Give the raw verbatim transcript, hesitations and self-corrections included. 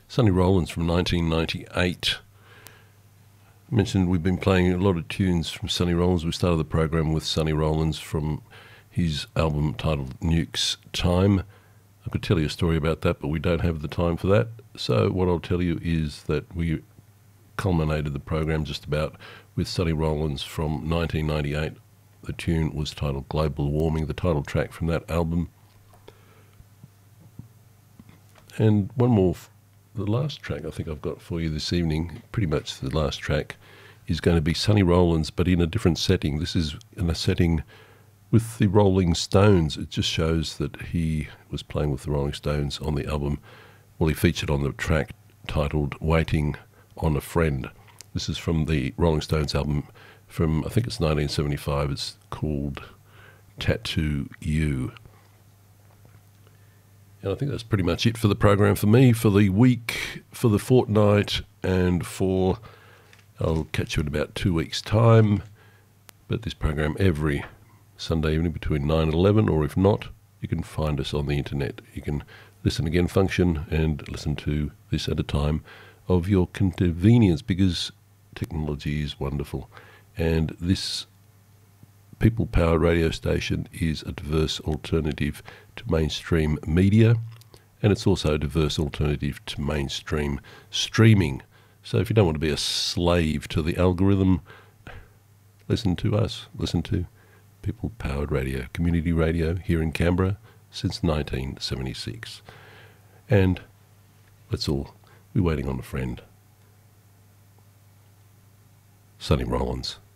Sonny Rollins from nineteen ninety-eight. I mentioned we've been playing a lot of tunes from Sonny Rollins. We started the program with Sonny Rollins from his album titled Nuke's Time. I could tell you a story about that, but we don't have the time for that. So what I'll tell you is that we culminated the program just about with Sonny Rollins from nineteen ninety-eight. The tune was titled Global Warming, the title track from that album. And one more, the last track I think I've got for you this evening, pretty much the last track, is going to be Sonny Rollins, but in a different setting. This is in a setting with the Rolling Stones. It just shows that he was playing with the Rolling Stones on the album. Well, he featured on the track titled Waiting on a Friend. This is from the Rolling Stones album from, I think it's nineteen seventy-five. It's called Tattoo You. And I think that's pretty much it for the program for me, for the week, for the fortnight, and for, I'll catch you in about two weeks' time. But this program every Sunday evening between nine and eleven, or if not, you can find us on the internet. You can listen again function and listen to this at a time of your convenience, because technology is wonderful. And this people-powered radio station is a diverse alternative to mainstream media, and it's also a diverse alternative to mainstream streaming. So if you don't want to be a slave to the algorithm, listen to us, listen to people-powered radio, community radio here in Canberra since nineteen seventy-six. And let's all be waiting on a friend. Sonny Rollins.